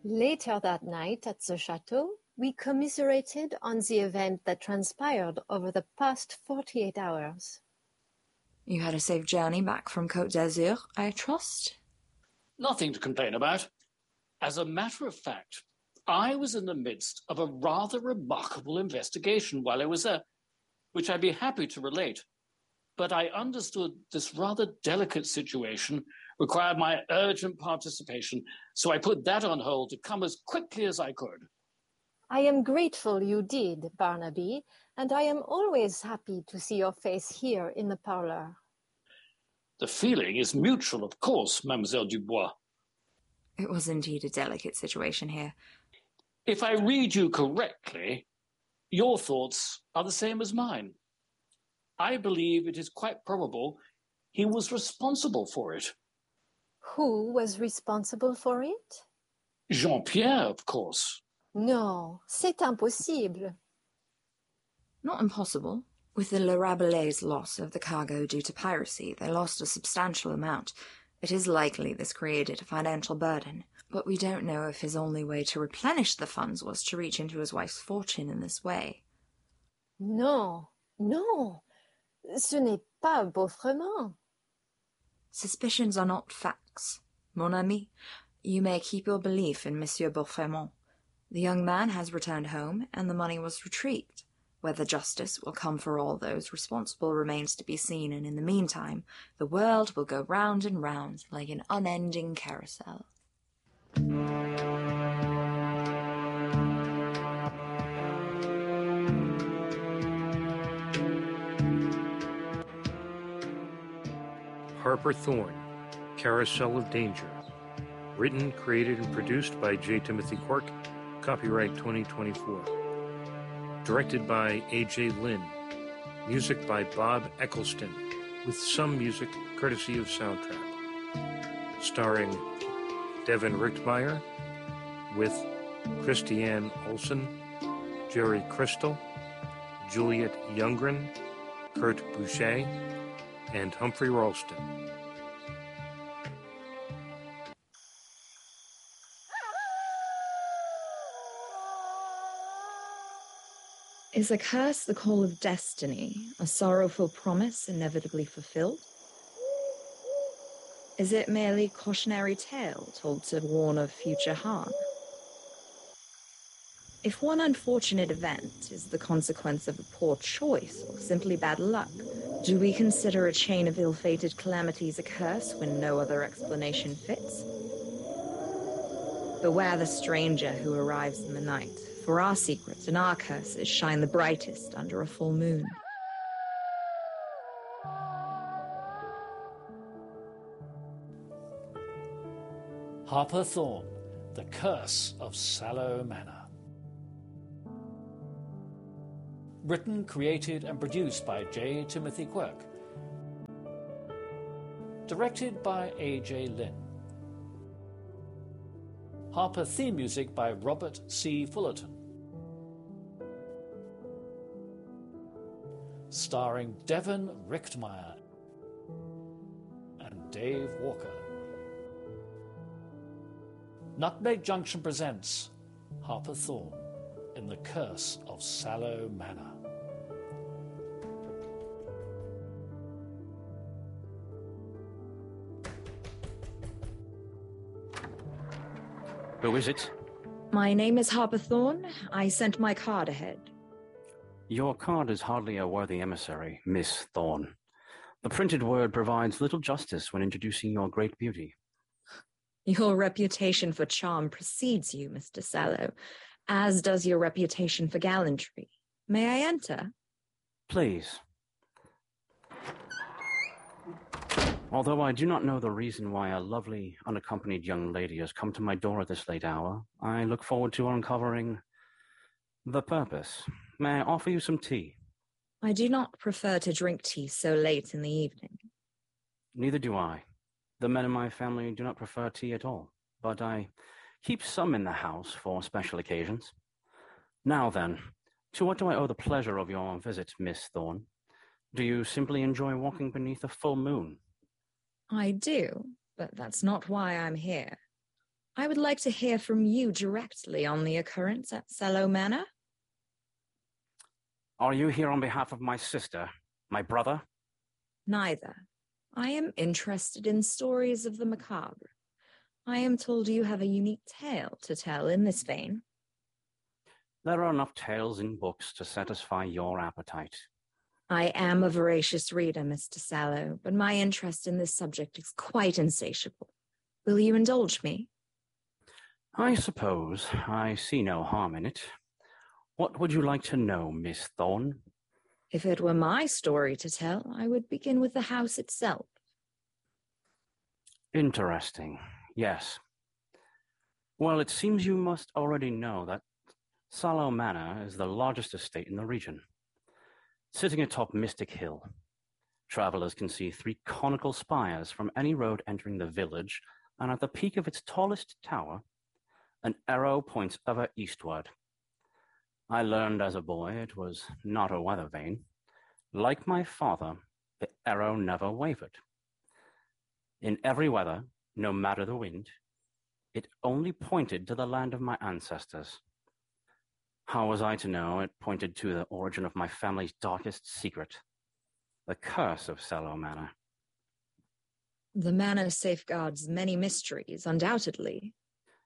Later that night at the chateau, we commiserated on the event that transpired over the past 48 hours. You had a safe journey back from Côte d'Azur, I trust? Nothing to complain about. As a matter of fact, I was in the midst of a rather remarkable investigation while I was there, which I'd be happy to relate. But I understood this rather delicate situation required my urgent participation, so I put that on hold to come as quickly as I could. I am grateful you did, Barnaby, and I am always happy to see your face here in the parlor. The feeling is mutual, of course, Mademoiselle Dubois. It was indeed a delicate situation here. If I read you correctly, your thoughts are the same as mine. I believe it is quite probable he was responsible for it. Who was responsible for it? Jean-Pierre, of course. No, c'est impossible. Not impossible. With the Le Rabelais' loss of the cargo due to piracy, they lost a substantial amount. It is likely this created a financial burden, but we don't know if his only way to replenish the funds was to reach into his wife's fortune in this way. Non, non, ce n'est pas Beaufremont. Suspicions are not facts. Mon ami, you may keep your belief in Monsieur Beaufremont. The young man has returned home, and the money was retrieved. Whether justice will come for all those responsible remains to be seen, and in the meantime, the world will go round and round like an unending carousel. Harper Thorne, Carousel of Danger. Written, created, and produced by J. Timothy Quirk. Copyright 2024. Directed by A.J. Lynn. Music by Bob Eccleston, with some music courtesy of Soundtrap. Starring Devin Richtmeyer, with Christiane Olsen, Jerry Crystal, Juliet Youngren, Kurt Boucher, and Humphrey Ralston. Is a curse the call of destiny, a sorrowful promise inevitably fulfilled? Is it merely cautionary tale told to warn of future harm? If one unfortunate event is the consequence of a poor choice or simply bad luck, do we consider a chain of ill-fated calamities a curse when no other explanation fits? Beware the stranger who arrives in the night, for our secrets and our curses shine the brightest under a full moon. Harper Thorne, The Curse of Sallow Manor. Written, created, and produced by J. Timothy Quirk. Directed by A.J. Lynn. Harper theme music by Robert C. Fullerton. Starring Devin Richtmeyer and Dave Walker. Nutmeg Junction presents Harper Thorne in The Curse of Sallow Manor. Who is it? My name is Harper Thorne. I sent my card ahead. Your card is hardly a worthy emissary, Miss Thorne. The printed word provides little justice when introducing your great beauty. Your reputation for charm precedes you, Mr. Sallow, as does your reputation for gallantry. May I enter? Please. Although I do not know the reason why a lovely, unaccompanied young lady has come to my door at this late hour, I look forward to uncovering the purpose. May I offer you some tea? I do not prefer to drink tea so late in the evening. Neither do I. The men in my family do not prefer tea at all, but I keep some in the house for special occasions. Now then, to what do I owe the pleasure of your visit, Miss Thorne? Do you simply enjoy walking beneath a full moon? I do, but that's not why I'm here. I would like to hear from you directly on the occurrence at Sallow Manor. Are you here on behalf of my sister, my brother? Neither. I am interested in stories of the macabre. I am told you have a unique tale to tell in this vein. There are enough tales in books to satisfy your appetite. I am a voracious reader, Mr. Sallow, but my interest in this subject is quite insatiable. Will you indulge me? I suppose I see no harm in it. What would you like to know, Miss Thorne? If it were my story to tell, I would begin with the house itself. Interesting, yes. Well, it seems you must already know that Sallow Manor is the largest estate in the region. Sitting atop Mystic Hill, travelers can see 3 conical spires from any road entering the village, and at the peak of its tallest tower, an arrow points ever eastward. I learned as a boy it was not a weather vane. Like my father, the arrow never wavered. In every weather, no matter the wind, it only pointed to the land of my ancestors. How was I to know it pointed to the origin of my family's darkest secret, the curse of Sallow Manor? The manor safeguards many mysteries, undoubtedly.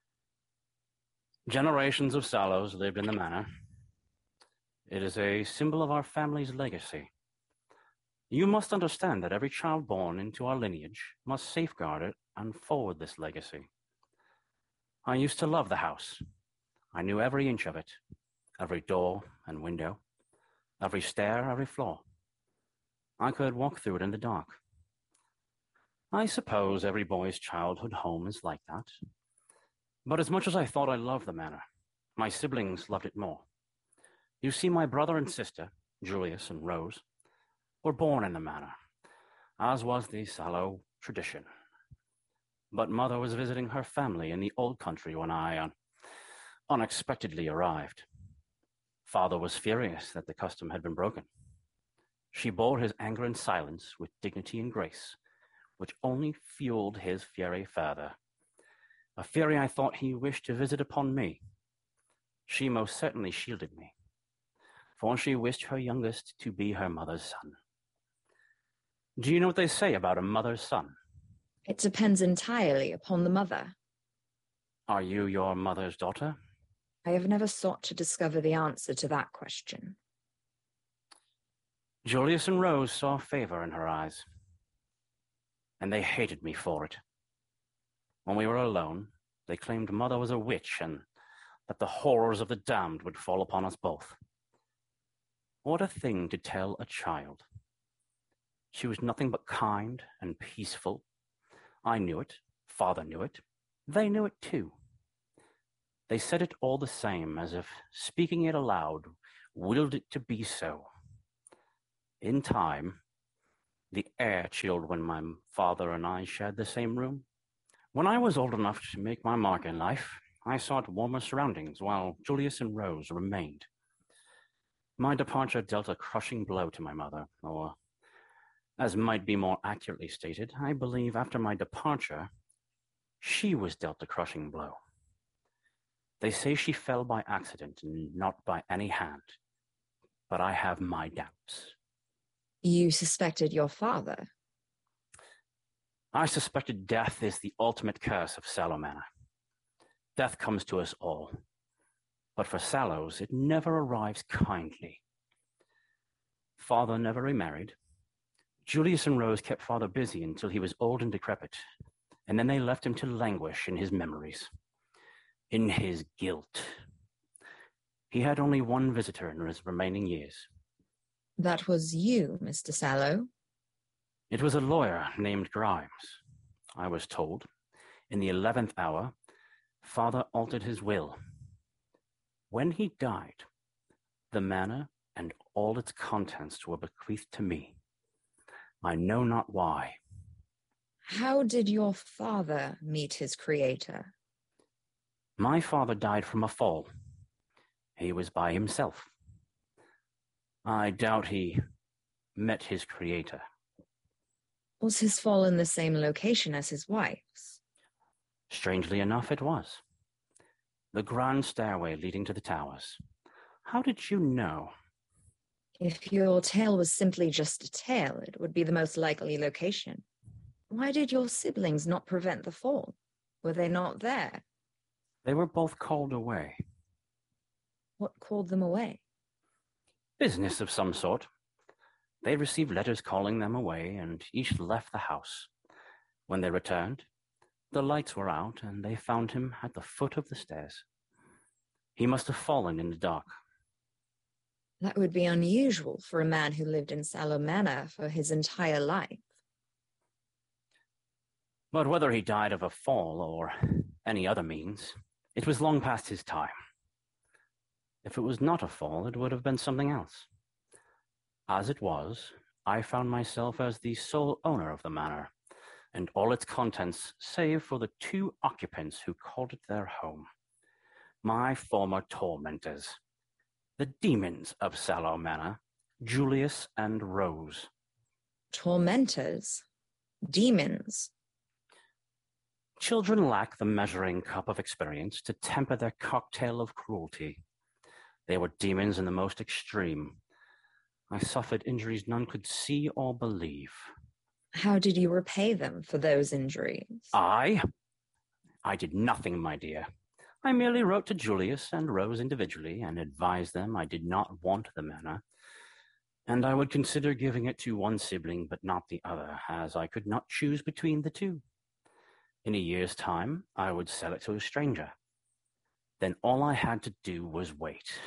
Generations of Sallows lived in the manor. It is a symbol of our family's legacy. You must understand that every child born into our lineage must safeguard it and forward this legacy. I used to love the house. I knew every inch of it, every door and window, every stair, every floor. I could walk through it in the dark. I suppose every boy's childhood home is like that. But as much as I thought I loved the manor, my siblings loved it more. You see, my brother and sister, Julius and Rose, were born in the manor, as was the Sallow tradition. But mother was visiting her family in the old country when I unexpectedly arrived. Father was furious that the custom had been broken. She bore his anger in silence with dignity and grace, which only fueled his fury further. A fury I thought he wished to visit upon me. She most certainly shielded me, for she wished her youngest to be her mother's son. Do you know what they say about a mother's son? It depends entirely upon the mother. Are you your mother's daughter? I have never sought to discover the answer to that question. Julius and Rose saw favor in her eyes, and they hated me for it. When we were alone, they claimed mother was a witch and that the horrors of the damned would fall upon us both. What a thing to tell a child. She was nothing but kind and peaceful. I knew it. Father knew it. They knew it too. They said it all the same, as if speaking it aloud willed it to be so. In time, the air chilled when my father and I shared the same room. When I was old enough to make my mark in life, I sought warmer surroundings while Julius and Rose remained. My departure dealt a crushing blow to my mother, or, as might be more accurately stated, I believe after my departure, she was dealt a crushing blow. They say she fell by accident and not by any hand, but I have my doubts. You suspected your father? I suspected death is the ultimate curse of Sallow Manor. Death comes to us all, but for Sallows, it never arrives kindly. Father never remarried. Julius and Rose kept father busy until he was old and decrepit, and then they left him to languish in his memories, in his guilt. He had only one visitor in his remaining years. That was you, Mr. Sallow? It was a lawyer named Grimes. I was told, in the 11th hour, father altered his will. When he died, the manor and all its contents were bequeathed to me. I know not why. How did your father meet his creator? My father died from a fall. He was by himself. I doubt he met his creator. Was his fall in the same location as his wife's? Strangely enough, it was. The grand stairway leading to the towers. How did you know? If your tale was simply just a tale, it would be the most likely location. Why did your siblings not prevent the fall? Were they not there? They were both called away. What called them away? Business of some sort. They received letters calling them away, and each left the house. When they returned, the lights were out, and they found him at the foot of the stairs. He must have fallen in the dark. That would be unusual for a man who lived in Sallow Manor for his entire life. But whether he died of a fall or any other means, it was long past his time. If it was not a fall, it would have been something else. As it was, I found myself as the sole owner of the manor, and all its contents, save for the 2 occupants who called it their home. My former tormentors, the demons of Sallow Manor, Julius and Rose. Tormentors? Demons? Children lack the measuring cup of experience to temper their cocktail of cruelty. They were demons in the most extreme. I suffered injuries none could see or believe. How did you repay them for those injuries? I did nothing, my dear. I merely wrote to Julius and Rose individually and advised them I did not want the manor, and I would consider giving it to one sibling but not the other, as I could not choose between the 2. In a year's time, I would sell it to a stranger. Then all I had to do was wait.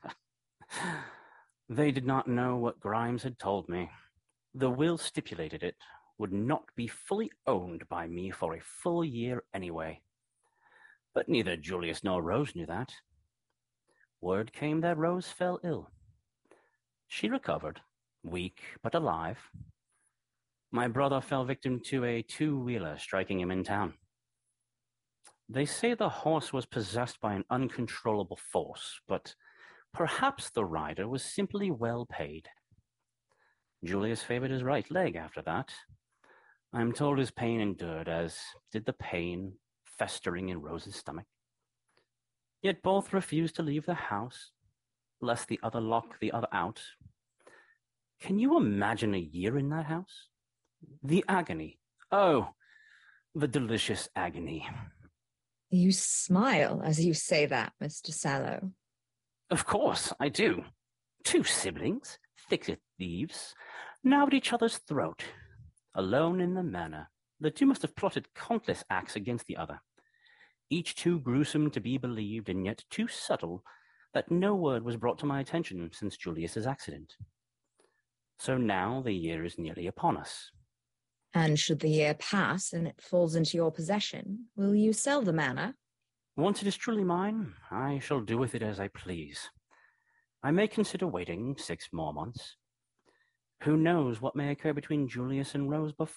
They did not know what Grimes had told me. The will stipulated it would not be fully owned by me for a full year anyway. But neither Julius nor Rose knew that. Word came that Rose fell ill. She recovered, weak but alive. My brother fell victim to a 2-wheeler striking him in town. They say the horse was possessed by an uncontrollable force, but perhaps the rider was simply well paid. Julius favored his right leg after that. I am told his pain endured, as did the pain festering in Rose's stomach. Yet both refused to leave the house, lest the other lock the other out. Can you imagine a year in that house? The agony. Oh, the delicious agony. You smile as you say that, Mr. Sallow. Of course, I do. 2 siblings, thick as thieves, now at each other's throat. Alone in the manor, the 2 must have plotted countless acts against the other, each too gruesome to be believed and yet too subtle that no word was brought to my attention since Julius's accident. So now the year is nearly upon us. And should the year pass and it falls into your possession, will you sell the manor? Once it is truly mine, I shall do with it as I please. I may consider waiting 6 more months. Who knows what may occur between Julius and Rose before